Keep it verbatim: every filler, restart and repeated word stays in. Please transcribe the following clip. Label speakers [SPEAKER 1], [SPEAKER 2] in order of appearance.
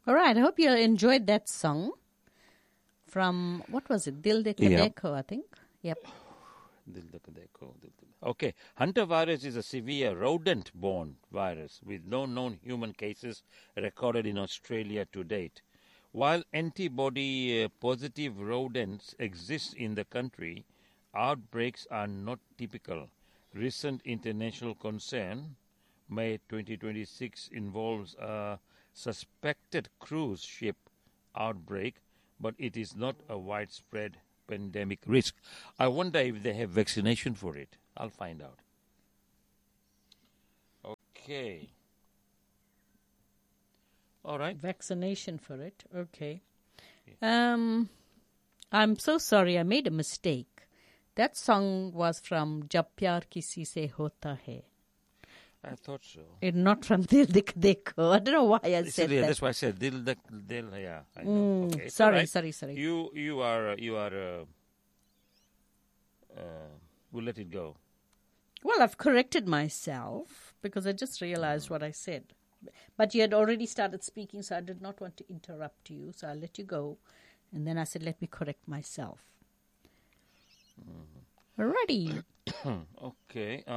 [SPEAKER 1] All right. I hope you enjoyed that song from, what was it? Dil De
[SPEAKER 2] Yep.
[SPEAKER 1] Kadeko, I think. Yep.
[SPEAKER 2] Dil Tak Dekho, Dil Tak- Okay, Hunter virus is a severe rodent-borne virus with no known human cases recorded in Australia to date. While antibody-positive rodents exist in the country, outbreaks are not typical. Recent international concern, May twenty twenty-six, involves a suspected cruise ship outbreak, but it is not a widespread pandemic risk. I wonder if they have vaccination for it. I'll find out. Okay. All right.
[SPEAKER 1] Vaccination for it. Okay. Um, I'm so sorry. I made a mistake. That song was from Jab Pyar Kisi Se Hota Hai.
[SPEAKER 2] I thought so.
[SPEAKER 1] It not from Dil De Kadeko. I don't know why I
[SPEAKER 2] It's-
[SPEAKER 1] said
[SPEAKER 2] yeah,
[SPEAKER 1] that.
[SPEAKER 2] That's why I said Dil Dak Dil. Yeah, I know.
[SPEAKER 1] Mm,
[SPEAKER 2] Okay, it's
[SPEAKER 1] sorry,
[SPEAKER 2] all right.
[SPEAKER 1] sorry, sorry.
[SPEAKER 2] You you are uh, you are. Uh, uh, we'll let it go.
[SPEAKER 1] Well, I've corrected myself because I just realized what I said. But you had already started speaking, so I did not want to interrupt you. So I let you go. And then I said, let me correct myself. Alrighty.
[SPEAKER 2] Okay.